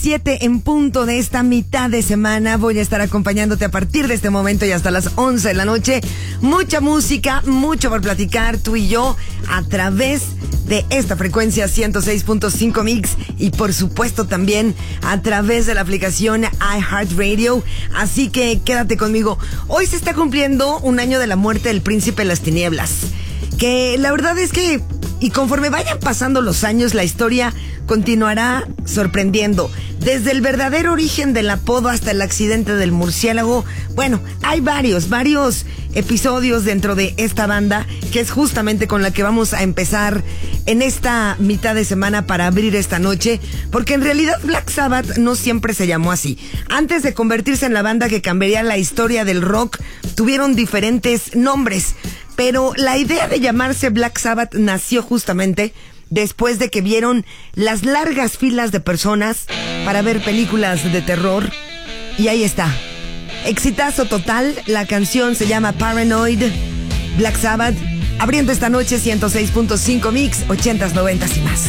7 en punto de esta mitad de semana. Voy a estar acompañándote a partir de este momento y hasta las 11 de la noche. Mucha música, mucho por platicar tú y yo a través de esta frecuencia 106.5 Mix y por supuesto también a través de la aplicación iHeartRadio. Así que quédate conmigo. Hoy se está cumpliendo un año de la muerte del príncipe de las tinieblas. Que la verdad es que, y conforme vayan pasando los años, la historia continuará sorprendiendo. Desde el verdadero origen del apodo hasta el accidente del murciélago. Bueno, hay varios episodios dentro de esta banda, que es justamente con la que vamos a empezar en esta mitad de semana para abrir esta noche, porque en realidad Black Sabbath no siempre se llamó así. Antes de convertirse en la banda que cambiaría la historia del rock, tuvieron diferentes nombres, pero la idea de llamarse Black Sabbath nació justamente después de que vieron las largas filas de personas para ver películas de terror. Y ahí está, exitazo total. La canción se llama Paranoid, Black Sabbath, abriendo esta noche 106.5 Mix, 80s, 90s y más.